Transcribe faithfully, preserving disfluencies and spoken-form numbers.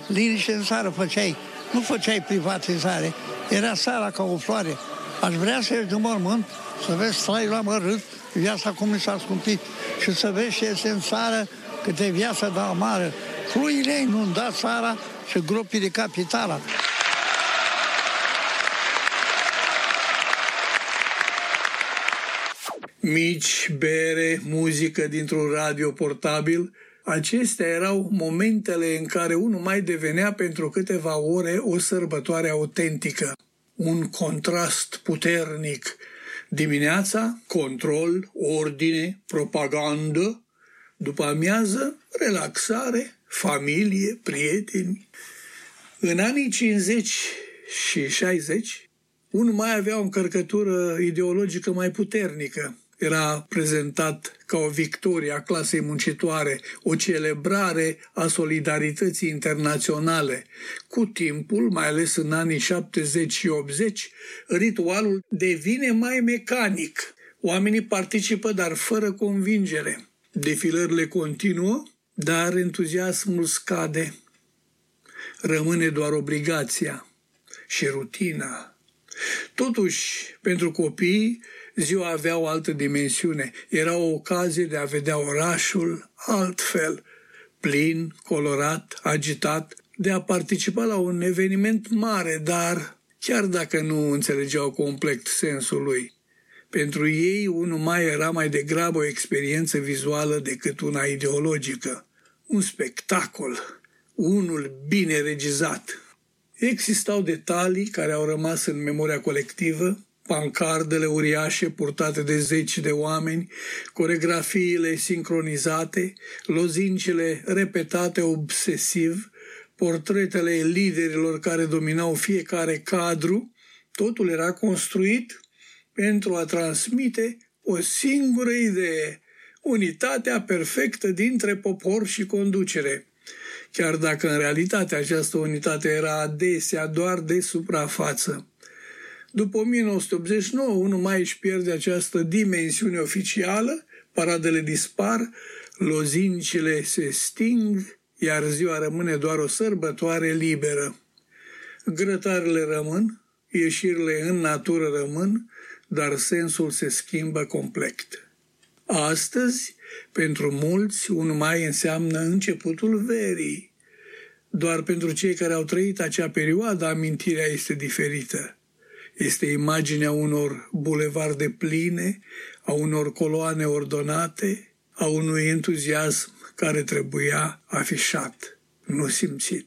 liniște în țară făceai. Nu făceai privatizare. Era țara ca o floare. Aș vrea să ieși din mormânt, să vezi traiul amărât, viața cum mi s-a scumpit și să vezi ce este în țară, câte viața de amară. Fluile inunda țara și gropile capitala. Mici, bere, muzică dintr-un radio portabil, acestea erau momentele în care unul mai devenea pentru câteva ore o sărbătoare autentică. Un contrast puternic. Dimineața, control, ordine, propagandă, după amiază, relaxare, familie, prieteni. În anii cincizeci și șaizeci, unul mai avea o încărcătură ideologică mai puternică. Era prezentat ca o victorie a clasei muncitoare, o celebrare a solidarității internaționale. Cu timpul, mai ales în anii șaptezeci și optzeci, ritualul devine mai mecanic. Oamenii participă, dar fără convingere. Defilările continuă, dar entuziasmul scade. Rămâne doar obligația și rutina. Totuși, pentru copii, ziua avea o altă dimensiune. Era o ocazie de a vedea orașul altfel, plin, colorat, agitat, de a participa la un eveniment mare, dar chiar dacă nu înțelegeau complet sensul lui. Pentru ei, unul mai era mai degrabă o experiență vizuală decât una ideologică. Un spectacol, unul bine regizat. Existau detalii care au rămas în memoria colectivă, pancardele uriașe purtate de zeci de oameni, coregrafiile sincronizate, lozincile repetate obsesiv, portretele liderilor care dominau fiecare cadru. Totul era construit pentru a transmite o singură idee, unitatea perfectă dintre popor și conducere. Chiar dacă în realitate această unitate era adesea doar de suprafață. După o mie nouă sute optzeci și nouă, unul mai își pierde această dimensiune oficială, paradele dispar, lozincile se sting, iar ziua rămâne doar o sărbătoare liberă. Grătarele rămân, ieșirile în natură rămân, dar sensul se schimbă complet. Astăzi, pentru mulți, un mai înseamnă începutul verii. Doar pentru cei care au trăit acea perioadă, amintirea este diferită. Este imaginea unor bulevarde pline, a unor coloane ordonate, a unui entuziasm care trebuia afișat, nu simțit.